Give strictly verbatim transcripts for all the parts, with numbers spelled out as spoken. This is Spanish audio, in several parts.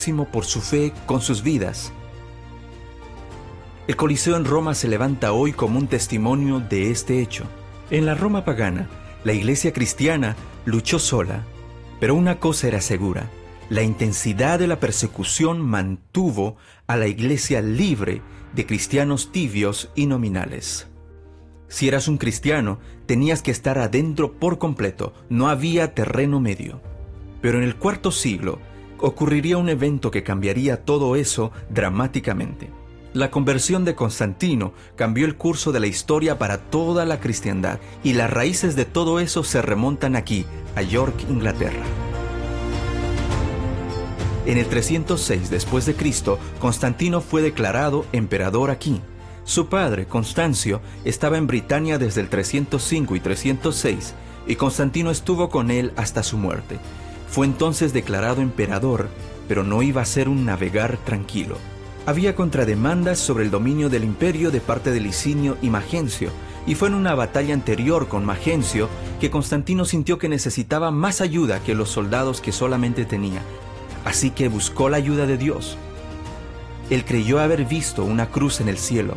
por su fe con sus vidas. El Coliseo en Roma se levanta hoy como un testimonio de este hecho. En la Roma pagana, la iglesia cristiana luchó sola, pero una cosa era segura: la intensidad de la persecución mantuvo a la iglesia libre de cristianos tibios y nominales. Si eras un cristiano, tenías que estar adentro por completo, no había terreno medio. Pero en el cuarto siglo, ocurriría un evento que cambiaría todo eso dramáticamente. La conversión de Constantino cambió el curso de la historia para toda la cristiandad, y las raíces de todo eso se remontan aquí, a York, Inglaterra. En el trescientos seis después de Cristo, Constantino fue declarado emperador aquí. Su padre, Constancio, estaba en Britania desde el trescientos cinco y trescientos seis, y Constantino estuvo con él hasta su muerte. Fue entonces declarado emperador, pero no iba a ser un navegar tranquilo. Había contrademandas sobre el dominio del imperio de parte de Licinio y Magencio, y fue en una batalla anterior con Magencio que Constantino sintió que necesitaba más ayuda que los soldados que solamente tenía. Así que buscó la ayuda de Dios. Él creyó haber visto una cruz en el cielo,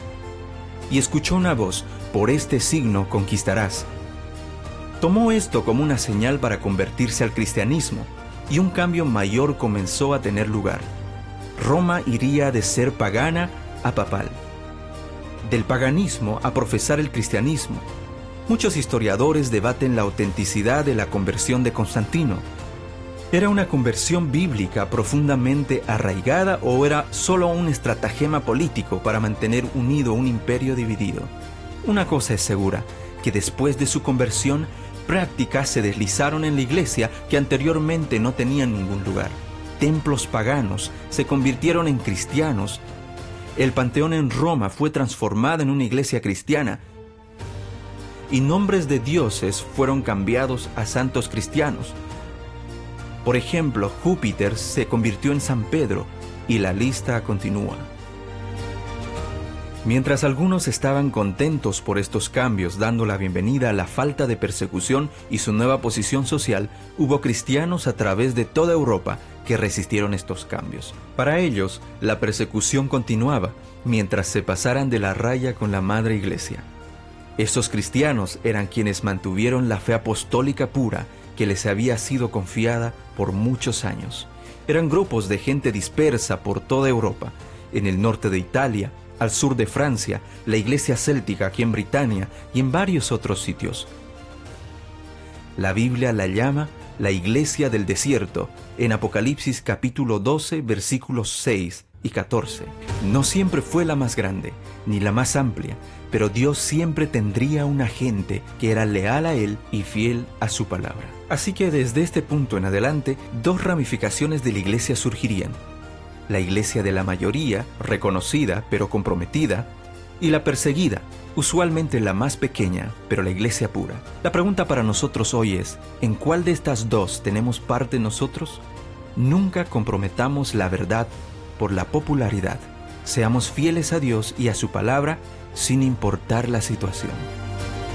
y escuchó una voz: por este signo conquistarás. Tomó esto como una señal para convertirse al cristianismo, y un cambio mayor comenzó a tener lugar. Roma iría de ser pagana a papal, del paganismo a profesar el cristianismo. Muchos historiadores debaten la autenticidad de la conversión de Constantino. ¿Era una conversión bíblica profundamente arraigada o era solo un estratagema político para mantener unido un imperio dividido? Una cosa es segura, que después de su conversión, prácticas se deslizaron en la iglesia que anteriormente no tenían ningún lugar. Templos paganos se convirtieron en cristianos. El Panteón en Roma fue transformado en una iglesia cristiana, y nombres de dioses fueron cambiados a santos cristianos. Por ejemplo, Júpiter se convirtió en San Pedro, y la lista continúa. Mientras algunos estaban contentos por estos cambios, dando la bienvenida a la falta de persecución y su nueva posición social, hubo cristianos a través de toda Europa que resistieron estos cambios. Para ellos, la persecución continuaba, mientras se pasaran de la raya con la Madre Iglesia. Estos cristianos eran quienes mantuvieron la fe apostólica pura que les había sido confiada por muchos años. Eran grupos de gente dispersa por toda Europa, en el norte de Italia, al sur de Francia, la iglesia céltica aquí en Britania y en varios otros sitios. La Biblia la llama la iglesia del desierto en Apocalipsis capítulo doce, versículos seis y catorce. No siempre fue la más grande, ni la más amplia, pero Dios siempre tendría una gente que era leal a Él y fiel a su palabra. Así que desde este punto en adelante, dos ramificaciones de la iglesia surgirían: la iglesia de la mayoría, reconocida pero comprometida, y la perseguida, usualmente la más pequeña, pero la iglesia pura. La pregunta para nosotros hoy es: ¿en cuál de estas dos tenemos parte nosotros? Nunca comprometamos la verdad por la popularidad. Seamos fieles a Dios y a su palabra sin importar la situación.